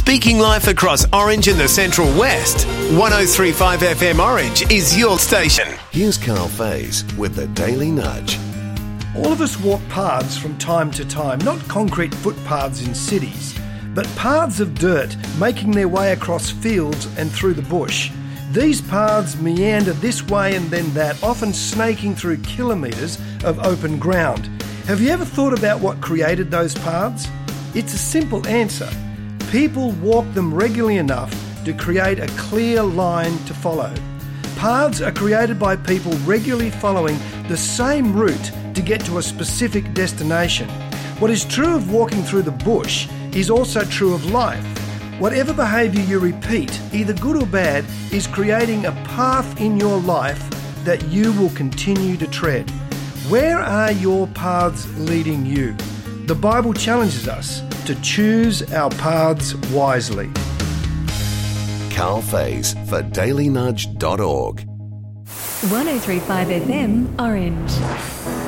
Speaking life across Orange and the Central West, 103.5 FM Orange is your station. Here's Carl Faze with the Daily Nudge. All of us walk paths from time to time, not concrete footpaths in cities, but paths of dirt making their way across fields and through the bush. These paths meander this way and then that, often snaking through kilometres of open ground. Have you ever thought about what created those paths? It's a simple answer. People walk them regularly enough to create a clear line to follow. Paths are created by people regularly following the same route to get to a specific destination. What is true of walking through the bush is also true of life. Whatever behaviour you repeat, either good or bad, is creating a path in your life that you will continue to tread. Where are your paths leading you? The Bible challenges us to choose our paths wisely. Carl Faze for dailynudge.org. 103.5 FM Orange.